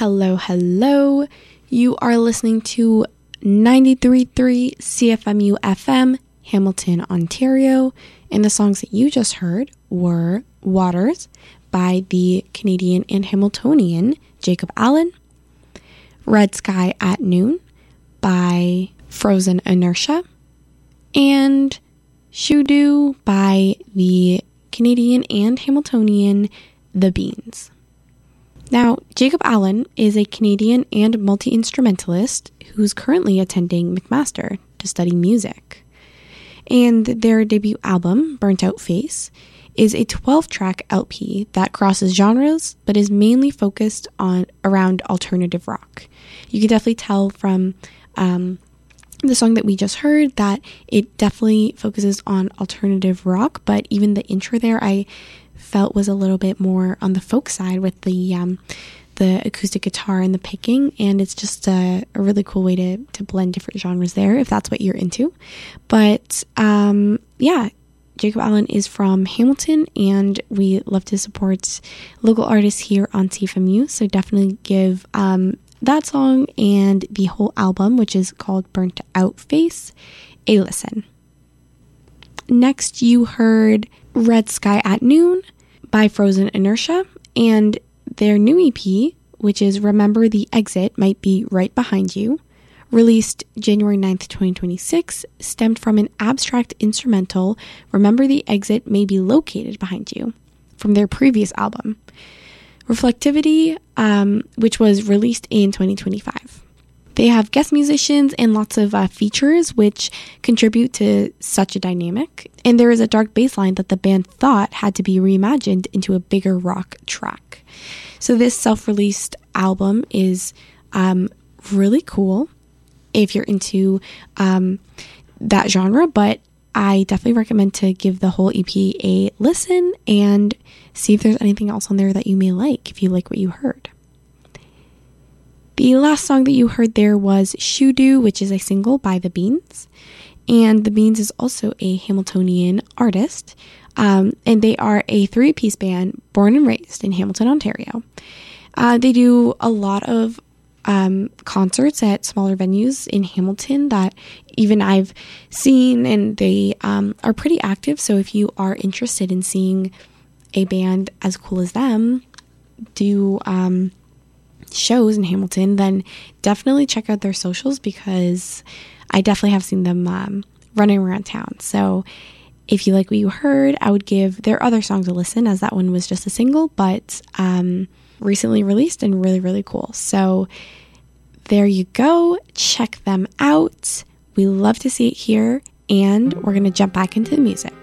Hello, hello. You are listening to 93.3 CFMU FM, Hamilton, Ontario. And the songs that you just heard were Waters by the Canadian and Hamiltonian Jacob Allen, Red Sky at Noon by Frozen Inertia, and Shoe by the Canadian and Hamiltonian The Beans. Now, Jacob Allen is a Canadian and multi-instrumentalist who's currently attending McMaster to study music. And their debut album, Burnt Out Face, is a 12-track LP that crosses genres but is mainly focused around alternative rock. You can definitely tell from the song that we just heard that it definitely focuses on alternative rock, but even the intro there I felt was a little bit more on the folk side with the acoustic guitar and the picking, and it's just a really cool way to blend different genres there if that's what you're into. But yeah, Jacob Allen is from Hamilton, and we love to support local artists here on CFMU, so definitely give that song and the whole album, which is called Burnt Out Face, a listen. Next, you heard Red Sky at Noon by Frozen Inertia, and their new EP, which is Remember the Exit Might Be Right Behind You, released January 9th, 2026, stemmed from an abstract instrumental, Remember the Exit May Be Located Behind You, from their previous album, Reflectivity, which was released in 2025. They have guest musicians and lots of features which contribute to such a dynamic. And there is a dark bass line that the band thought had to be reimagined into a bigger rock track. So this self-released album is really cool if you're into that genre, but I definitely recommend to give the whole EP a listen and see if there's anything else on there that you may like if you like what you heard. The last song that you heard there was Shoe, which is a single by The Beans. And The Beans is also a Hamiltonian artist. And they are a 3-piece band born and raised in Hamilton, Ontario. They do a lot of concerts at smaller venues in Hamilton that even I've seen, and they are pretty active. So if you are interested in seeing a band as cool as them do shows in Hamilton, then definitely check out their socials, because I definitely have seen them running around town. So if you like what you heard, I would give their other songs a listen, as that one was just a single, but recently released and really, really cool. So there you go. Check them out. We love to see it here, and we're going to jump back into the music.